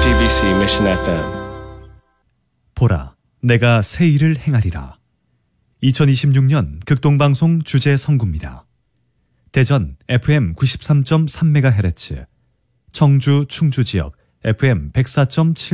JTBC Mission FM. 보라, 내가 새 일을 행하리라. 2026년 극동방송 주제 선구입니다. 대전 FM 93.3MHz, 청주 충주 지역 FM 104.7